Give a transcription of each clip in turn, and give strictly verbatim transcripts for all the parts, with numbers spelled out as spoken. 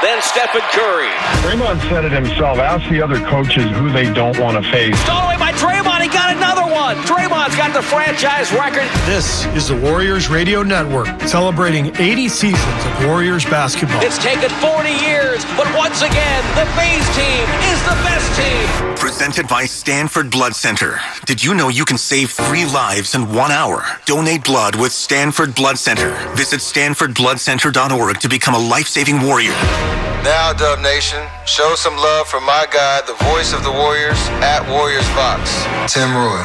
then Stephen Curry. Draymond said it himself. Ask the other coaches who they don't want to face. Stolen away by Draymond. He got another one. Draymond's got the franchise record. This is the Warriors Radio Network, celebrating eighty seasons of Warriors basketball. It's taken forty years, but once again, the Bays team is the best team. Presented by Stanford Blood Center. Did you know you can save three lives in one hour? Donate blood with Stanford Blood Center. Visit stanford blood center dot org to become a life-saving warrior. Now, Dub Nation, show some love for my guy, the voice of the Warriors, at Warriors Vox, Tim Roy.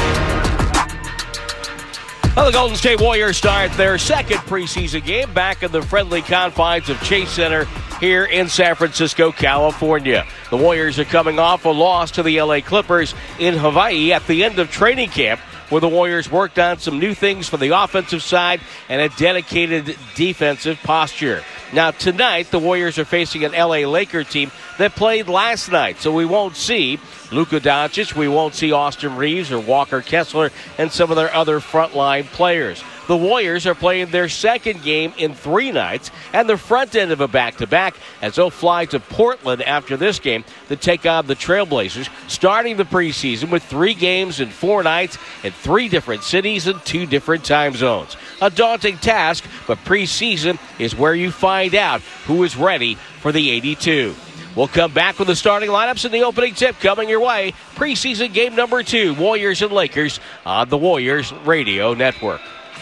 Well, the Golden State Warriors start their second preseason game back in the friendly confines of Chase Center here in San Francisco, California. The Warriors are coming off a loss to the L A Clippers in Hawaii at the end of training camp, where the Warriors worked on some new things for the offensive side and a dedicated defensive posture. Now, tonight, the Warriors are facing an L A Laker team that played last night, so we won't see Luka Doncic, we won't see Austin Reeves or Walker Kessler and some of their other frontline players. The Warriors are playing their second game in three nights and the front end of a back-to-back as they'll fly to Portland after this game to take on the Trailblazers, starting the preseason with three games in four nights in three different cities and two different time zones. A daunting task, but preseason is where you find out who is ready for the eighty-two. We'll come back with the starting lineups and the opening tip coming your way. Preseason game number two, Warriors and Lakers on the Warriors Radio Network.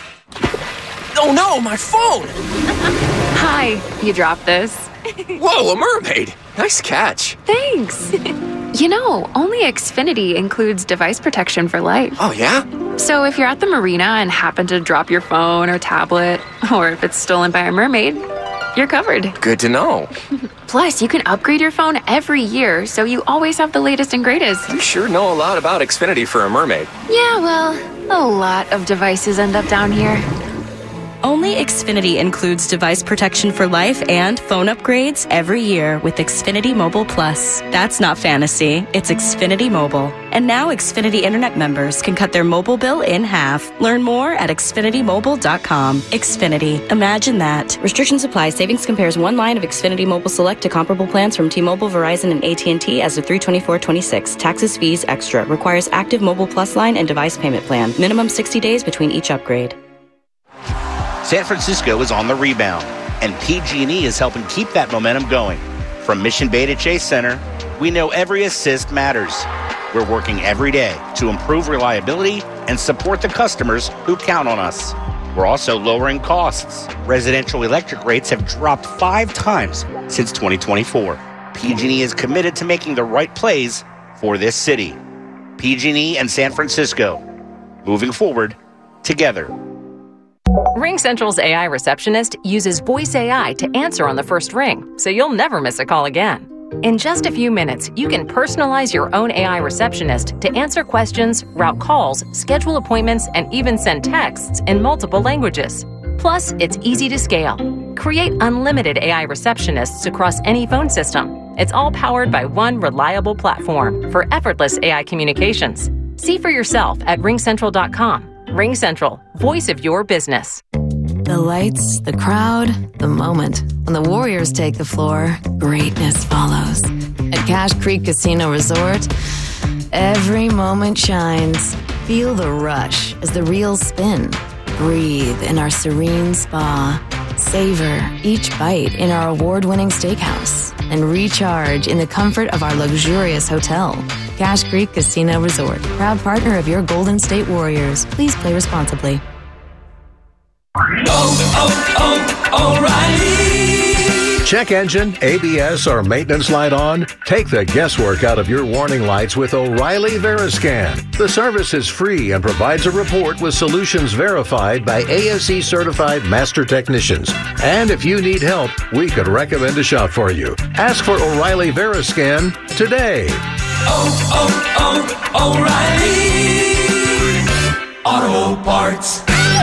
Oh no, my phone! Hi, you dropped this. Whoa, a mermaid! Nice catch. Thanks. You know, only Xfinity includes device protection for life. Oh, yeah? So if you're at the marina and happen to drop your phone or tablet, or if it's stolen by a mermaid, you're covered. Good to know. Plus, you can upgrade your phone every year, so you always have the latest and greatest. You sure know a lot about Xfinity for a mermaid. Yeah, well, a lot of devices end up down here. Only Xfinity includes device protection for life and phone upgrades every year with Xfinity Mobile Plus. That's not fantasy, it's Xfinity Mobile. And now Xfinity Internet members can cut their mobile bill in half. Learn more at xfinity mobile dot com. Xfinity. Imagine that. Restrictions apply. Savings compares one line of Xfinity Mobile Select to comparable plans from T-Mobile, Verizon, and A T and T as of three twenty-four twenty-six. Taxes, fees, extra. Requires active Mobile Plus line and device payment plan. Minimum sixty days between each upgrade. San Francisco is on the rebound, and P G and E is helping keep that momentum going. From Mission Bay to Chase Center, we know every assist matters. We're working every day to improve reliability and support the customers who count on us. We're also lowering costs. Residential electric rates have dropped five times since twenty twenty-four. P G and E is committed to making the right plays for this city. P G and E and San Francisco, moving forward together. RingCentral's A I receptionist uses voice A I to answer on the first ring, so you'll never miss a call again. In just a few minutes, you can personalize your own A I receptionist to answer questions, route calls, schedule appointments, and even send texts in multiple languages. Plus, it's easy to scale. Create unlimited A I receptionists across any phone system. It's all powered by one reliable platform for effortless A I communications. See for yourself at ring central dot com. RingCentral, voice of your business. The lights, the crowd, the moment. When the Warriors take the floor, greatness follows. At Cache Creek Casino Resort, every moment shines. Feel the rush as the reels spin. Breathe in our serene spa. Savor each bite in our award-winning steakhouse. And recharge in the comfort of our luxurious hotel. Cache Creek Casino Resort, proud partner of your Golden State Warriors. Please play responsibly. Oh, oh, oh, O'Reilly! Check engine, A B S, or maintenance light on? Take the guesswork out of your warning lights with O'Reilly Veriscan. The service is free and provides a report with solutions verified by A S E certified master technicians. And if you need help, we could recommend a shop for you. Ask for O'Reilly Veriscan today. Oh, oh, oh, O'Reilly Auto Parts.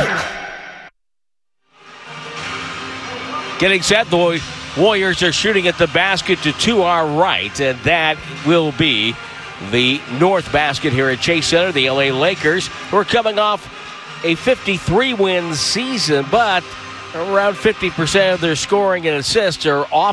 Getting set, the Warriors are shooting at the basket to, to our right, and that will be the north basket here at Chase Center. The L A Lakers, who are coming off a fifty-three win season, but around fifty percent of their scoring and assists are off